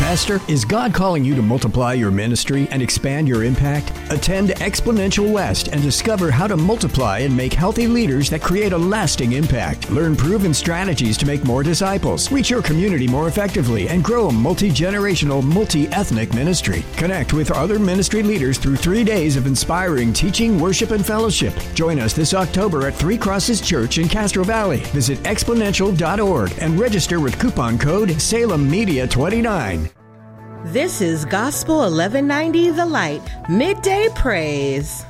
Pastor, is God calling you to multiply your ministry and expand your impact? Attend Exponential West and discover how to multiply and make healthy leaders that create a lasting impact. Learn proven strategies to make more disciples, reach your community more effectively, and grow a multi-generational, multi-ethnic ministry. Connect with other ministry leaders through 3 days of inspiring teaching, worship, and fellowship. Join us this October at Three Crosses Church in Castro Valley. Visit exponential.org and register with coupon code SalemMedia29. This is Gospel 1190 The Light, Midday Praise.